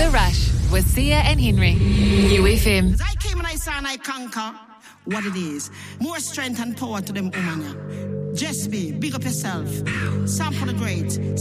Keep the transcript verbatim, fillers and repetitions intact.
The Rush with Sia and Henry. U F M. I came and I saw and I conquer what it is. More strength and power to them women. Just be, big up yourself. Sample the great.